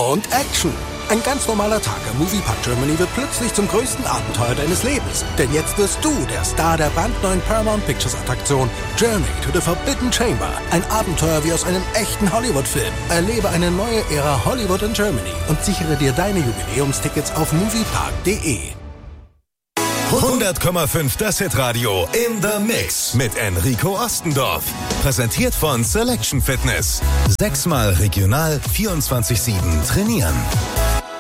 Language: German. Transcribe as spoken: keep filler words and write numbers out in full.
und Action. Ein ganz normaler Tag im Moviepark Germany wird plötzlich zum größten Abenteuer deines Lebens. Denn jetzt wirst du der Star der brandneuen Paramount Pictures Attraktion Journey to the Forbidden Chamber. Ein Abenteuer wie aus einem echten Hollywood-Film. Erlebe eine neue Ära Hollywood in Germany und sichere dir deine Jubiläumstickets auf moviepark punkt de. hundert Komma fünf Das Hitradio in the Mix mit Enrico Ostendorf. Präsentiert von Selection Fitness. Sechsmal regional vierundzwanzig sieben trainieren.